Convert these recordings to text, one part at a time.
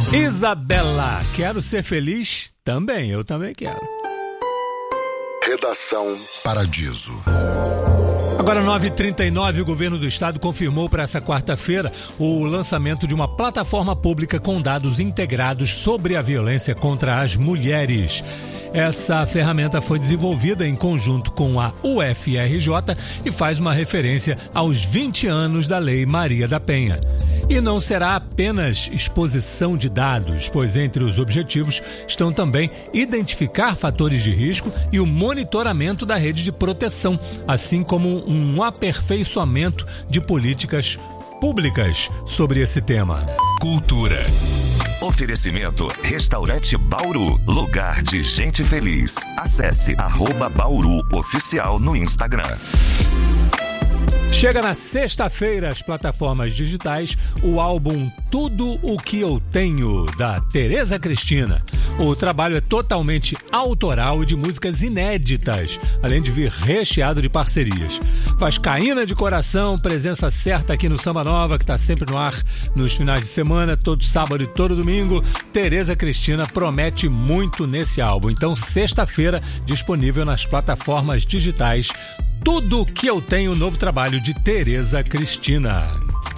Isabela, quero ser feliz? Também, eu também quero. Redação Paradiso. Agora 9h39, o governo do estado confirmou para essa quarta-feira o lançamento de uma plataforma pública com dados integrados sobre a violência contra as mulheres. Essa ferramenta foi desenvolvida em conjunto com a UFRJ e faz uma referência aos 20 anos da Lei Maria da Penha. E não será apenas exposição de dados, pois entre os objetivos estão também identificar fatores de risco e o monitoramento da rede de proteção, assim como um aperfeiçoamento de políticas públicas sobre esse tema. Cultura. Oferecimento Restaurante Bauru, lugar de gente feliz. Acesse @Bauru Oficial no Instagram. Chega na sexta-feira às plataformas digitais o álbum Tudo o que eu tenho, da Tereza Cristina. O trabalho é totalmente autoral e de músicas inéditas, além de vir recheado de parcerias. Vascaína de coração, presença certa aqui no Samba Nova, que está sempre no ar nos finais de semana, todo sábado e todo domingo. Tereza Cristina promete muito nesse álbum. Então, sexta-feira, disponível nas plataformas digitais. Tudo que eu tenho, novo trabalho de Tereza Cristina.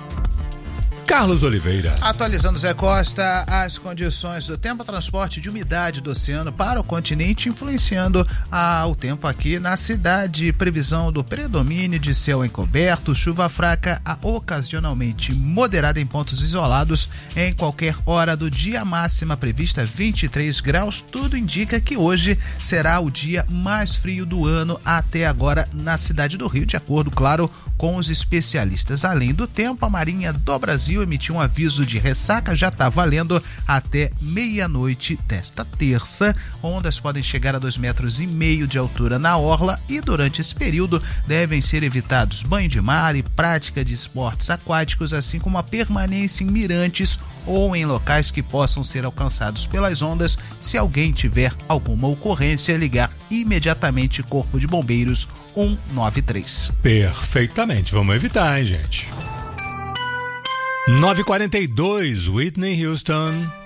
Carlos Oliveira. Atualizando Zé Costa, as condições do tempo, transporte de umidade do oceano para o continente influenciando o tempo aqui na cidade. Previsão do predomínio de céu encoberto, chuva fraca a ocasionalmente moderada em pontos isolados em qualquer hora do dia, máxima prevista 23 graus. Tudo indica que hoje será o dia mais frio do ano até agora na cidade do Rio, de acordo, claro, com os especialistas. Além do tempo, a Marinha do Brasil emitiu um aviso de ressaca, já está valendo até meia-noite desta terça. Ondas podem chegar a 2,5 metros de altura na orla e durante esse período devem ser evitados banho de mar e prática de esportes aquáticos, assim como a permanência em mirantes ou em locais que possam ser alcançados pelas ondas. Se alguém tiver alguma ocorrência, ligar imediatamente Corpo de Bombeiros 193. Perfeitamente, vamos evitar, hein, gente? 9h42, Whitney Houston.